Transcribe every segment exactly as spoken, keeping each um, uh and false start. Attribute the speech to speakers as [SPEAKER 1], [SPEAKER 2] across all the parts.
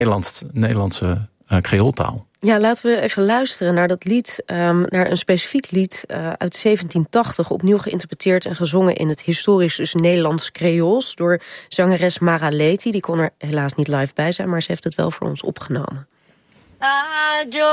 [SPEAKER 1] Nederlands, Nederlandse uh, Creooltaal.
[SPEAKER 2] Ja, laten we even luisteren naar dat lied, um, naar een specifiek lied uh, uit zeventien tachtig... opnieuw geïnterpreteerd en gezongen in het historisch dus Nederlands Creools... door zangeres Mara Leti. Die kon er helaas niet live bij zijn, maar ze heeft het wel voor ons opgenomen.
[SPEAKER 3] Ajo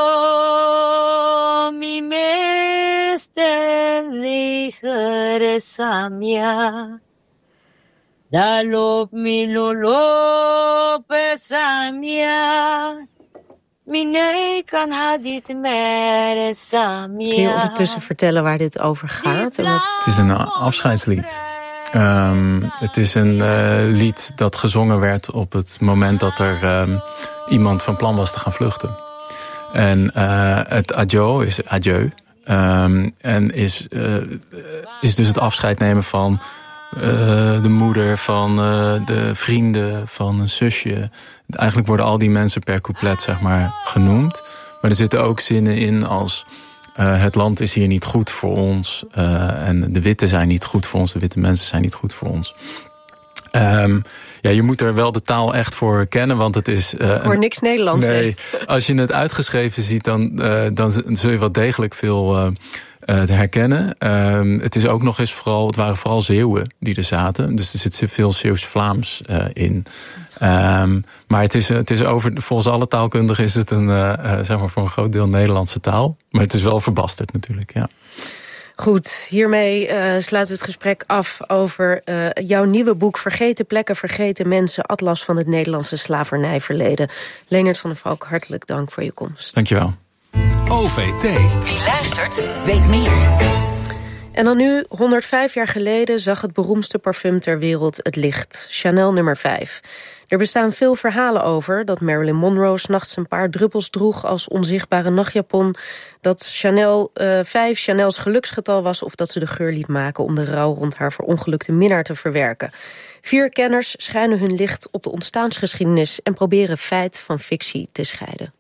[SPEAKER 3] mi meester ligere samia. Dalop mi lolope samia. Mine kan hadit mere samia.
[SPEAKER 2] Kun je ondertussen vertellen waar dit over gaat? En wat...
[SPEAKER 1] Het is een afscheidslied. Um, het is een uh, lied dat gezongen werd op het moment dat er um, iemand van plan was te gaan vluchten. En uh, het adieu is adieu. Um, en is, uh, is dus het afscheid nemen van uh, de moeder, van uh, de vrienden, van een zusje. Eigenlijk worden al die mensen per couplet zeg maar genoemd. Maar er zitten ook zinnen in als... Uh, het land is hier niet goed voor ons. Uh, en de witte zijn niet goed voor ons. De witte mensen zijn niet goed voor ons. Um, ja, je moet er wel de taal echt voor kennen, want het is... Uh,
[SPEAKER 2] Ik hoor niks Nederlands.
[SPEAKER 1] Nee, als je het uitgeschreven ziet, dan, uh, dan zul je wel degelijk veel uh, uh, te herkennen. Um, het is ook nog eens vooral, het waren vooral Zeeuwen die er zaten. Dus er zit veel Zeeuws-Vlaams uh, in. Um, maar het is, het is over, volgens alle taalkundigen is het een, uh, uh, zeg maar voor een groot deel Nederlandse taal. Maar het is wel verbasterd natuurlijk, ja.
[SPEAKER 2] Goed, hiermee uh, sluiten we het gesprek af over uh, jouw nieuwe boek... Vergeten plekken, vergeten mensen, Atlas van het Nederlandse slavernijverleden. Leendert van der Valk, hartelijk dank voor je komst.
[SPEAKER 1] Dankjewel.
[SPEAKER 4] O V T.
[SPEAKER 5] Wie luistert, weet meer.
[SPEAKER 2] En dan nu, honderdvijf jaar geleden zag het beroemdste parfum ter wereld het licht. Chanel nummer vijf. Er bestaan veel verhalen over dat Marilyn Monroe 's nachts een paar druppels droeg als onzichtbare nachtjapon, dat Chanel uh, vijf Chanel's geluksgetal was of dat ze de geur liet maken om de rouw rond haar verongelukte minnaar te verwerken. Vier kenners schijnen hun licht op de ontstaansgeschiedenis en proberen feit van fictie te scheiden.